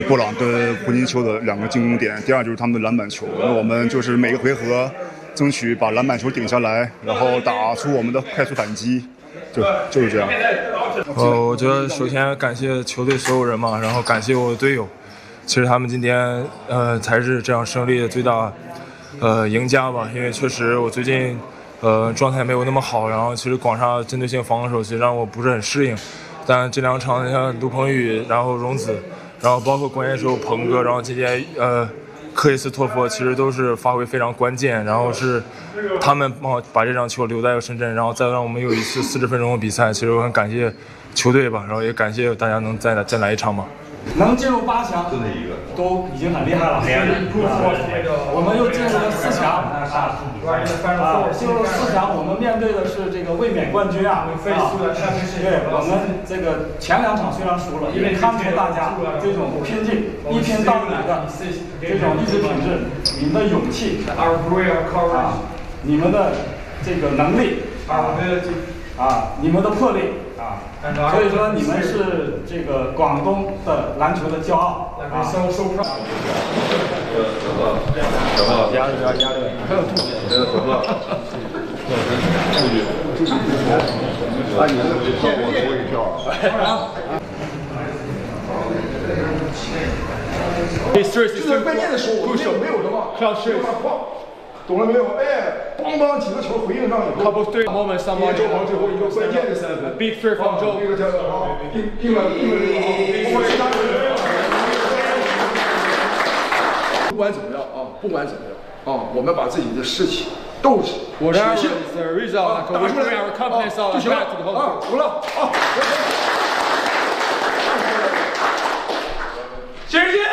布朗跟胡金秋的2个进攻点，第二就是他们的篮板球。那我们就是每个回合争取把篮板球顶下来，然后打出我们的快速反击，就是这样。 我觉得首先感谢球队所有人嘛，然后感谢我的队友。其实他们今天才是这样胜利的最大赢家吧，因为确实我最近状态没有那么好，然后其实广厦针对性防守其实让我不是很适应。但这2场像卢鹏宇，然后荣子，然后包括关键时候鹏哥，然后今天克里斯托弗其实都是发挥非常关键，然后是他们把这场球留在了深圳，然后再让我们有一次40分钟的比赛。其实我很感谢球队吧，然后也感谢大家能再来一场嘛。 能进入8强，都已经很厉害了。我们又进入了4强，进入了4强，我们面对的是这个卫冕冠军啊。对，我们这个前2场虽然输了，因为看出大家这种拼劲、一拼到底的这种意志品质，你们的勇气你们的这个能力你们的魄力所以说你们是这个广东的篮球的骄傲压着，还有助理，你这个跳我都会跳。就是关键的时候，我没有的话，懂了没有？哎，邦邦几个球回应上以后， 对 moment， 周豪最后一个关键的3分 ，big three from 周， 这个叫定了。不管怎么样，我们把自己的士气、斗志、血性打出来就行了服了谢谢。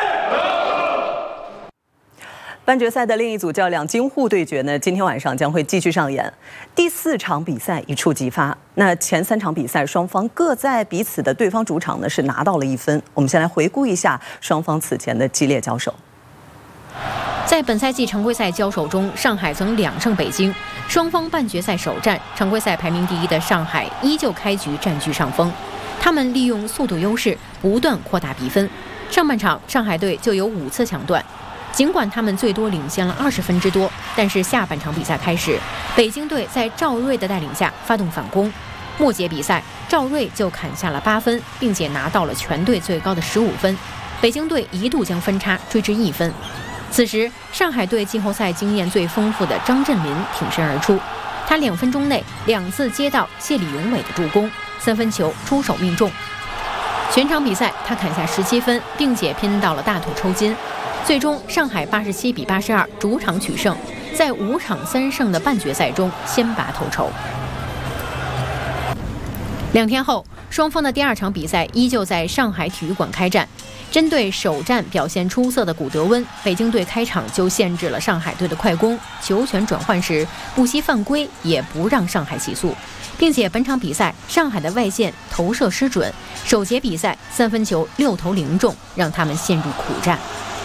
半决赛的另一组较量京沪对决呢，今天晚上将会继续上演。第4场比赛一触即发，那前3场比赛双方各在彼此的对方主场呢是拿到了1分。我们先来回顾一下双方此前的激烈交手。 在本赛季常规赛交手中，上海曾2胜北京，双方半决赛首战，常规赛排名第1的上海依旧开局占据上风，他们利用速度优势不断扩大比分。上半场上海队就有5次抢断。尽管他们最多领先了20分之多，但是下半场比赛开始，北京队在赵睿的带领下发动反攻。末节比赛，赵睿就砍下了8分，并且拿到了全队最高的15分。北京队一度将分差追至1分。此时，上海队季后赛经验最丰富的张镇麟挺身而出，他2分钟内2次接到谢李永伟的助攻，3分球出手命中。全场比赛他砍下17分，并且拼到了大腿抽筋。最终，上海87比82主场取胜，在5场3胜的半决赛中先拔头筹。2天后，双方的第2场比赛依旧在上海体育馆开战。针对首战表现出色的古德温，北京队开场就限制了上海队的快攻，球权转换时不惜犯规，也不让上海起速。并且本场比赛上海的外线投射失准，首节比赛3分球6投0中，让他们陷入苦战。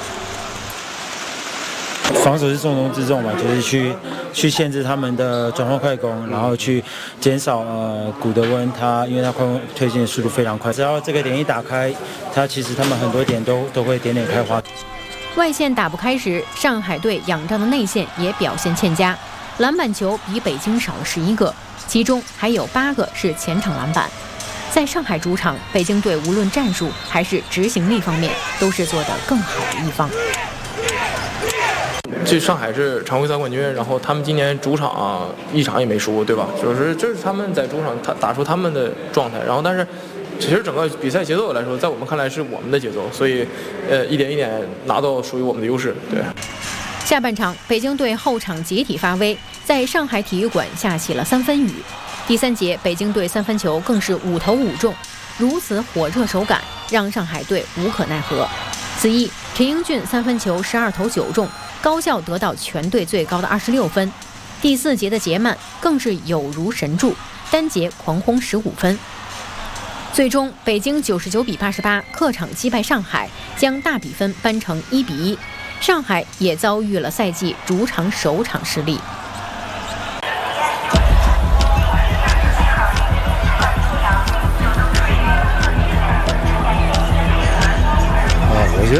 防守是重中之重嘛，就是去限制他们的转换快攻，然后去减少古德温因为他快攻推进的速度非常快，只要这个点一打开，其实他们很多点都会点开花。 外线打不开时，上海队仰仗的内线也表现欠佳，篮板球比北京少了11个，其中还有8个是前场篮板。在上海主场，北京队无论战术还是执行力方面都是做得更好的一方。 这上海是常规赛冠军，然后他们今年主场1场也没输，对吧？这是他们在主场打出他们的状态，然后但是其实整个比赛节奏来说，在我们看来是我们的节奏，所以一点一点拿到属于我们的优势。对。 下半场，北京队后场集体发威，在上海体育馆下起了3分雨。第3节，北京队3分球更是5投5中，如此火热手感让上海队无可奈何。此役，陈英俊3分球12投9中，高效得到全队最高的26分。第4节的杰曼更是有如神助，单节狂轰15分。最终，北京99比88客场击败上海，将大比分扳成1比1。上海也遭遇了赛季主场首场失利。